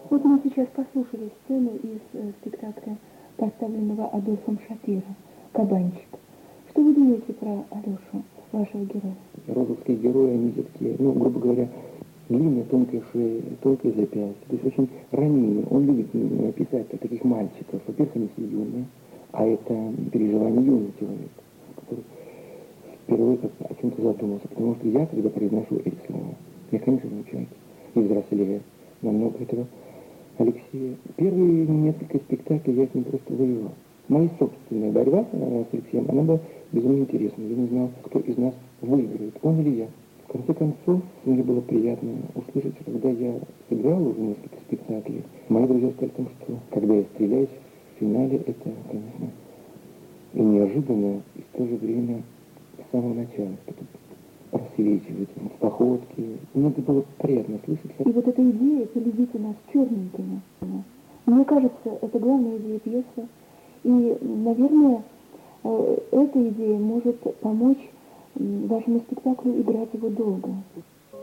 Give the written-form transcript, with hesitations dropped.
Вот мы сейчас послушали сцену из спектакля, поставленного Адольфом Шапиро «Кабанчик». Что вы думаете про Алешу, вашего героя? Розовские герои, они все-таки, грубо говоря, длинная, тонкая шея, тонкое запястье. То есть очень ранимый. Он любит писать о таких мальчиков. Во-первых, они все юные, а это переживание юного человека, который впервые как-то о чем-то задумался. Потому что я, когда произношу эти слова, я, конечно, замечаю и взрослею намного этого Алексея. Первые несколько спектаклей я с ним просто воевал. Моя собственная борьба с Алексеем, она была безумно интересна. Я не знал, кто из нас выиграет, он или я. В конце концов, мне было приятно услышать, когда я сыграл уже несколько спектаклей. Мои друзья сказали о том, что когда я стреляюсь в финале, это, конечно, и неожиданно, и в то же время с самого начала. Это просвечивает в походке. Мне это было приятно слышать. И вот эта идея «полюбите нас черненькими», мне кажется, это главная идея пьесы. И, наверное, эта идея может помочь вашему спектаклю играть его долго.